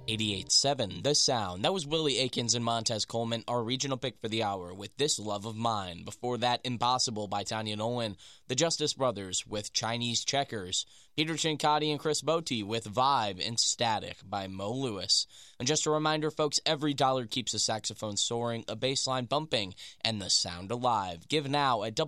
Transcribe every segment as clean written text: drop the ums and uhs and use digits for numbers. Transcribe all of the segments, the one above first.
88.7 The Sound. That was Willie Aikens and Montez Coleman, our regional pick for the hour with This Love of Mine. Before that, Impossible by Tanya Nolan. The Justice Brothers with Chinese Checkers. Peter Cincotti and Chris Botti with Vibe and Static by Mo Lewis. And just a reminder, folks, every dollar keeps a saxophone soaring, a bass line bumping, and the sound alive. Give now at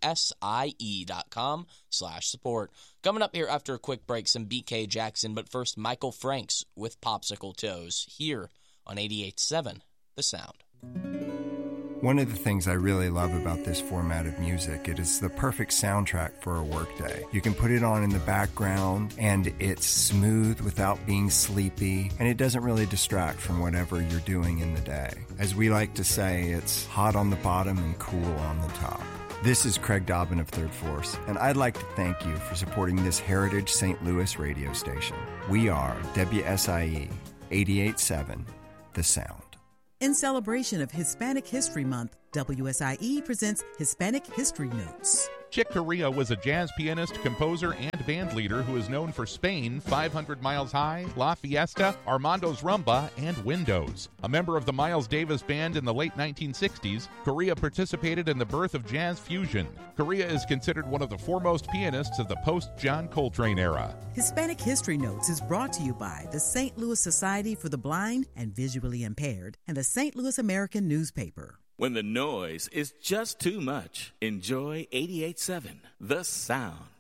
WSIE.com/support. Coming up here after a quick break, some BK Jackson, but first, Michael Franks with Popsicle Toes here on 88.7 The Sound. One of the things I really love about this format of music, it is the perfect soundtrack for a workday. You can put it on in the background, and it's smooth without being sleepy, and it doesn't really distract from whatever you're doing in the day. As we like to say, it's hot on the bottom and cool on the top. This is Craig Dobbin of Third Force, and I'd like to thank you for supporting this Heritage St. Louis radio station. We are WSIE 88.7 The Sound. In celebration of Hispanic History Month, WSIE presents Hispanic History Notes. Chick Corea was a jazz pianist, composer, and band leader who is known for Spain, 500 Miles High, La Fiesta, Armando's Rumba, and Windows. A member of the Miles Davis Band in the late 1960s, Corea participated in the birth of jazz fusion. Corea is considered one of the foremost pianists of the post-John Coltrane era. Hispanic History Notes is brought to you by the St. Louis Society for the Blind and Visually Impaired and the St. Louis American Newspaper. When the noise is just too much, enjoy 88.7 The Sound.